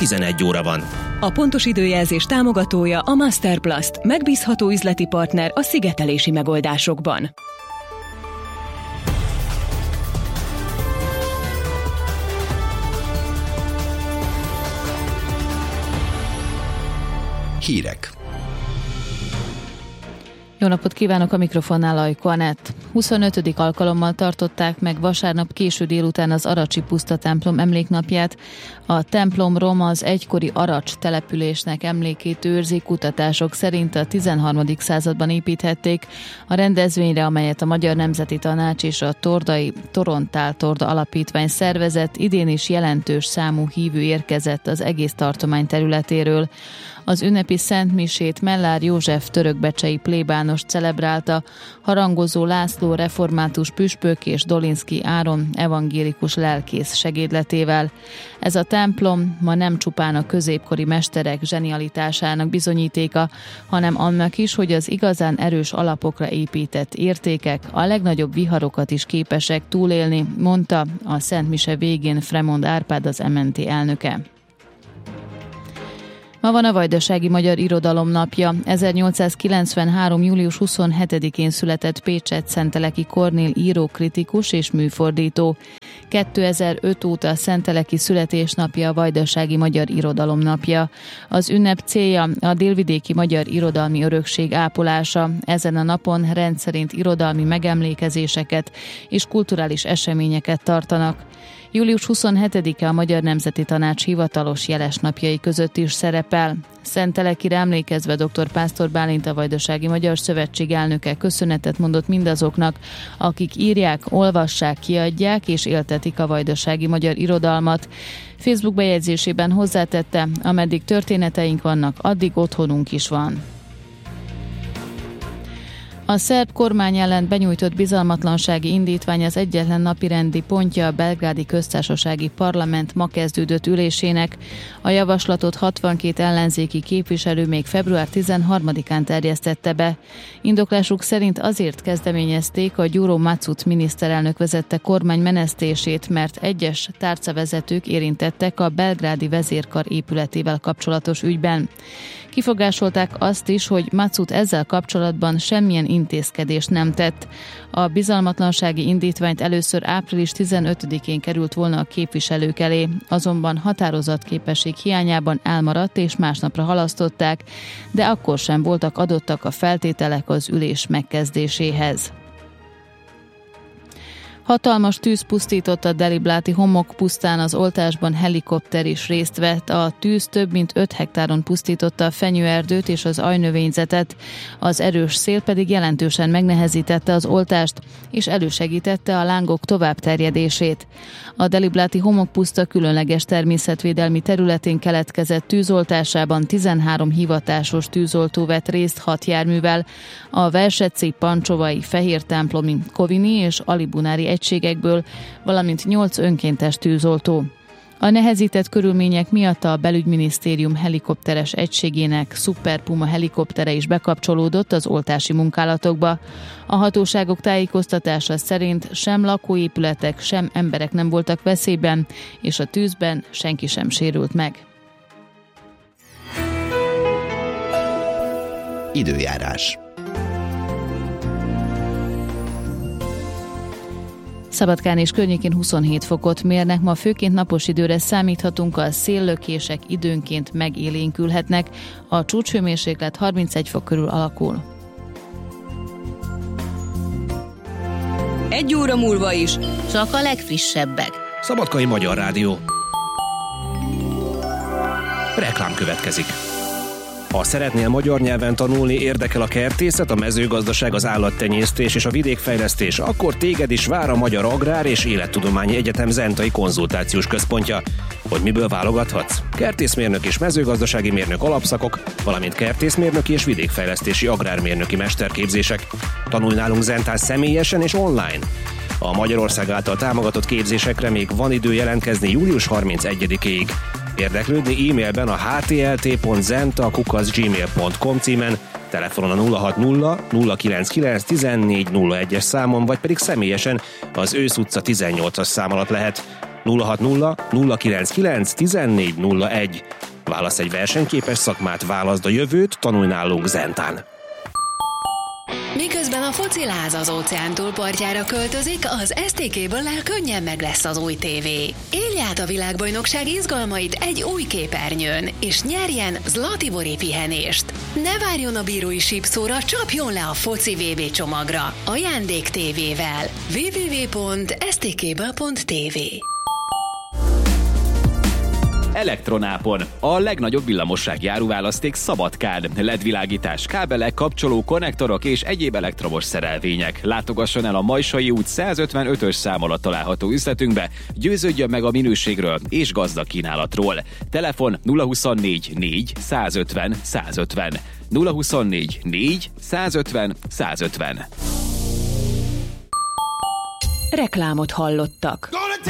11 óra van. A pontos időjelzés támogatója a Masterplast, megbízható üzleti partner a szigetelési megoldásokban. Hírek. Jó napot kívánok, a mikrofonnál Ajko Anett. 25. alkalommal tartották meg vasárnap késő délután az Aracsi Puszta templom emléknapját. A templomrom az egykori Aracs településnek emlékét őrzi, kutatások szerint a 13. században építhették. A rendezvényre, amelyet a Magyar Nemzeti Tanács és a Tordai Torontál Torda Alapítvány szervezett, idén is jelentős számú hívő érkezett az egész tartomány területéről. Az ünnepi szentmisét Mellár József törökbecsei plébános celebrálta, harangozó László református püspök és Dolinszky Áron evangélikus lelkész segédletével. Ez a templom ma nem csupán a középkori mesterek zsenialitásának bizonyítéka, hanem annak is, hogy az igazán erős alapokra épített értékek a legnagyobb viharokat is képesek túlélni, mondta a szentmise végén Fremond Árpád, az MNT elnöke. Ma van a Vajdasági Magyar Irodalom napja. 1893. július 27-én született Pécsett-Szenteleki Kornél író, kritikus és műfordító. 2005 óta Szenteleki születésnapja a Vajdasági Magyar Irodalom napja. Az ünnep célja a délvidéki magyar irodalmi örökség ápolása. Ezen a napon rendszerint irodalmi megemlékezéseket és kulturális eseményeket tartanak. Július 27-e a Magyar Nemzeti Tanács hivatalos jelesnapjai között is szerepel. Szentelekire emlékezve dr. Pásztor Bálint, a Vajdasági Magyar Szövetség elnöke köszönetet mondott mindazoknak, akik írják, olvassák, kiadják és éltetik a vajdasági magyar irodalmat. Facebook bejegyzésében hozzátette, ameddig történeteink vannak, addig otthonunk is van. A szerb kormány ellen benyújtott bizalmatlansági indítvány az egyetlen napirendi pontja a belgrádi köztársasági parlament ma kezdődött ülésének. A javaslatot 62 ellenzéki képviselő még február 13-án terjesztette be. Indoklásuk szerint azért kezdeményezték a Gyuro Macut miniszterelnök vezette kormány menesztését, mert egyes tárcavezetők érintettek a belgrádi vezérkar épületével kapcsolatos ügyben. Kifogásolták azt is, hogy Macut ezzel kapcsolatban semmilyen intézkedést nem tett. A bizalmatlansági indítványt először április 15-én került volna a képviselők elé, azonban határozatképesség hiányában elmaradt és másnapra halasztották, de akkor sem voltak adottak a feltételek az ülés megkezdéséhez. Hatalmas tűz pusztított a Delibláti homokpusztán, az oltásban helikopter is részt vett. A tűz több mint 5 hektáron pusztította a fenyőerdőt és az ajnövényzetet. Az erős szél pedig jelentősen megnehezítette az oltást, és elősegítette a lángok tovább terjedését. A Delibláti homokpuszta különleges természetvédelmi területén keletkezett tűzoltásában 13 hivatásos tűzoltó vett részt 6 járművel. A Verseci, Pancsovai, Fehértemplomi, Kovini és Alibunári egységekből, valamint 8 önkéntes tűzoltó. A nehezített körülmények miatt a belügyminisztérium helikopteres egységének Super Puma helikoptere is bekapcsolódott az oltási munkálatokba. A hatóságok tájékoztatása szerint sem lakóépületek, sem emberek nem voltak veszélyben, és a tűzben senki sem sérült meg. Időjárás. Szabadkán és környékén 27 fokot mérnek, ma főként napos időre számíthatunk, a széllökések időnként megélénkülhetnek, a csúcshőmérséklet 31 fok körül alakul. 1 óra múlva is csak a legfrissebbek. Szabadkai Magyar Rádió. Reklám következik. Ha szeretnél magyar nyelven tanulni, érdekel a kertészet, a mezőgazdaság, az állattenyésztés és a vidékfejlesztés, akkor téged is vár a Magyar Agrár és Élettudományi Egyetem Zentai Konzultációs Központja. Hogy miből válogathatsz? Kertészmérnök és mezőgazdasági mérnök alapszakok, valamint kertészmérnöki és vidékfejlesztési agrármérnöki mesterképzések. Tanulj nálunk Zentán személyesen és online. A Magyarország által támogatott képzésekre még van idő jelentkezni július 31-ig. Érdeklődni e-mailben a htlt.zenta@gmail.com címen, telefonon a 060 099 14 01-es számon, vagy pedig személyesen az Ősz utca 18-as szám alatt lehet. 060 099 1401. Válasz egy versenyképes szakmát, válaszd a jövőt, tanulj nálunk Zentán. Miközben a foci láz az óceán túlpartjára költözik, az STK-ből könnyen meg lesz az új tévé. Élj át a világbajnokság izgalmait egy új képernyőn, és nyerjen Zlatibori pihenést. Ne várjon a bírói sípszóra, csapjon le a foci VB csomagra. Ajándék tévével. www.stkből.tv. Elektronápon. A legnagyobb villamossági áruválaszték Szabadkán. LED-világítás, kábelek, kapcsoló, konnektorok és egyéb elektromos szerelvények. Látogasson el a Majsai út 155-ös szám alatt található üzletünkbe, győződjön meg a minőségről és gazdag kínálatról. Telefon 024 4 150 150. 024 4 150 150. Reklámot hallottak.